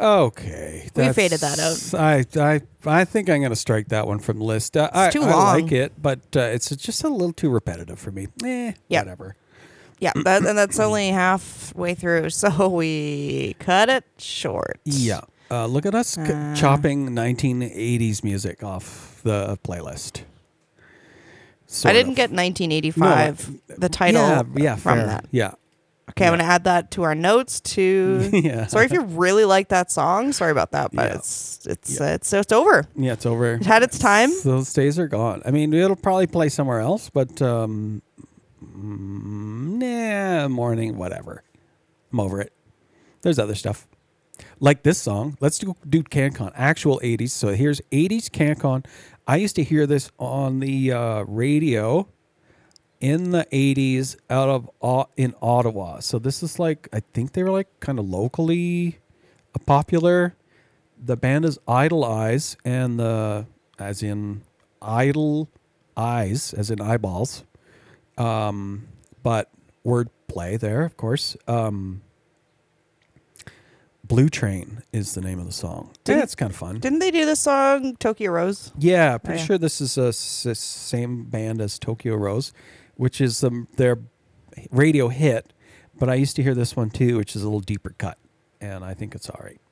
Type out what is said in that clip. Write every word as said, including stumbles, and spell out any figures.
Okay, We faded that out. I I I think I'm going to strike that one from the list. Uh, I, too I long. like it, but uh, it's just a little too repetitive for me. Eh, Yeah. whatever. Yeah, that, and that's only halfway through, so we cut it short. Yeah. Uh, look at us c- Uh, chopping nineteen eighties music off the playlist. I Sort didn't of. get nineteen eighty-five, No, the title Yeah, yeah, from fair. that. Yeah. Okay, I'm going to add that to our notes too. Yeah. Sorry if you really like that song. Sorry about that, but Yeah. it's it's Yeah. uh, it's it's over. Yeah, it's over. It had its time. Those days are gone. I mean, it'll probably play somewhere else, but um, mm, nah, morning, whatever. I'm over it. There's other stuff. Like this song. Let's do, do CanCon. Actual eighties. So here's eighties CanCon. I used to hear this on the uh, radio in the eighties out of Au- in Ottawa. So this is like, I think they were like kind of locally popular. The band is Idle Eyes, and the as in idle eyes, as in eyeballs. Um, but word play there, of course. Um, Blue Train is the name of the song. Didn't- Yeah, it's kind of fun. Didn't they do the song Tokyo Rose? Yeah, pretty yeah. sure this is a s- s- same band as Tokyo Rose, which is um, their radio hit. But I used to hear this one too, which is a little deeper cut, and I think it's all right.